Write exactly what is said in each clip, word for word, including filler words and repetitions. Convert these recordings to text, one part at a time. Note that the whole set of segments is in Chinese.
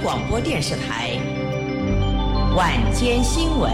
广播电视台晚间新闻。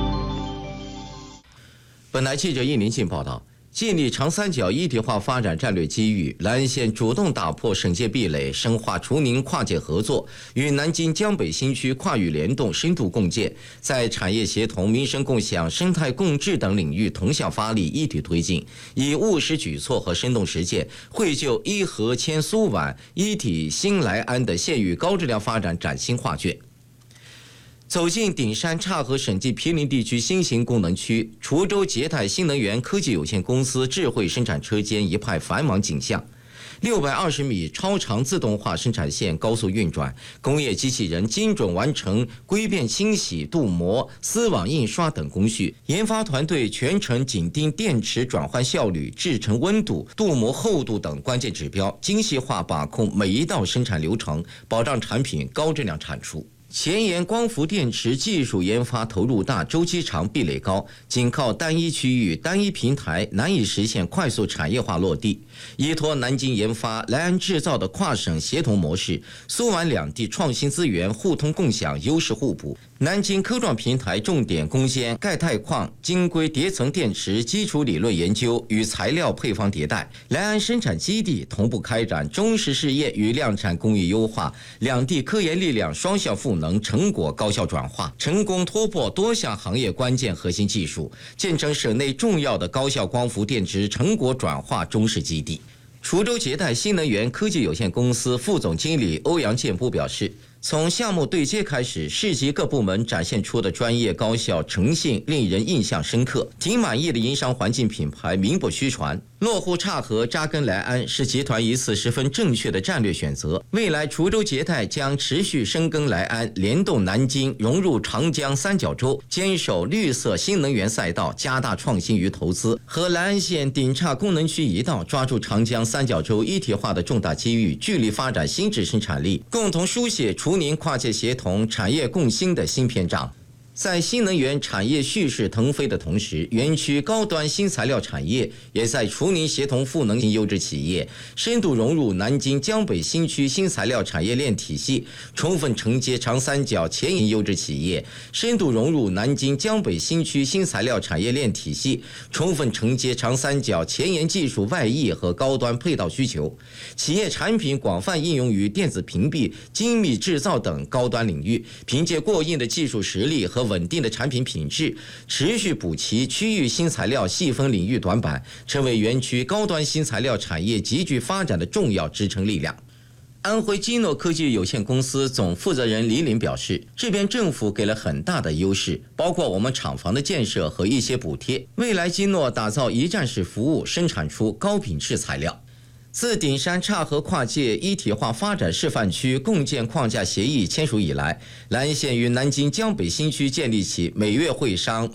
本台记者叶林信报道，建立长三角一体化发展战略机遇，莱安县主动打破省界壁垒，深化除宁跨界合作，与南京江北新区跨域联动深度共建，在产业协同、民生共享、生态共治等领域同向发力，一体推进，以务实举措和生动实践，绘就一河千苏皖一体新莱安的县域高质量发展崭新画卷。走进顶山岔河省际毗邻地区新型功能区，滁州捷泰新能源科技有限公司智慧生产车间一派繁忙景象。六百二十米超长自动化生产线高速运转，工业机器人精准完成硅变清洗、镀膜、丝网印刷等工序。研发团队全程紧盯电池转换效率、制成温度、镀膜厚度等关键指标，精细化把控每一道生产流程，保障产品高质量产出。前沿光伏电池技术研发投入大、周期长、壁垒高，仅靠单一区域、单一平台难以实现快速产业化落地。依托南京研发、莱安制造的跨省协同模式，苏皖两地创新资源互通共享、优势互补。南京科创平台重点攻坚钙钛矿晶硅叠层电池基础理论研究与材料配方迭代，莱安生产基地同步开展中实试验与量产工艺优化，两地科研力量双向赋能，成果高效转化，成功突破多项行业关键核心技术，建成省内重要的高效光伏电池成果转化中试基地。滁州捷泰新能源科技有限公司副总经理欧阳建波表示，从项目对接开始，市级各部门展现出的专业、高效、诚信，令人印象深刻。挺满意的营商环境品牌名不虚传。落户岔河、扎根莱安是集团一次十分正确的战略选择。未来滁州捷泰将持续深耕莱安，联动南京，融入长江三角洲，坚守绿色新能源赛道，加大创新与投资，和莱安县顶岔功能区一道，抓住长江三角洲一体化的重大机遇，聚力发展新质生产力，共同书写除宁跨界协同、产业共兴的新篇章。在新能源产业蓄势腾飞的同时，园区高端新材料产业也在除宁协同赋能优质企业，深度融入南京江北新区新材料产业链体系，充分承接长三角前沿优质企业，深度融入南京江北新区新材料产业链体系，充分承接长三角前沿技术外溢和高端配套需求，企业产品广泛应用于电子屏蔽、精密制造等高端领域，凭借过硬的技术实力和稳定的产品品质，持续补齐区域新材料细分领域短板，成为园区高端新材料产业急剧发展的重要支撑力量。安徽基诺科技有限公司总负责人李林表示，这边政府给了很大的优势，包括我们厂房的建设和一些补贴，未来基诺打造一站式服务，生产出高品质材料。自顶山岔河跨界一体化发展示范区共建框架协议签署以来，莱安县与南京江北新区建立起每月会商、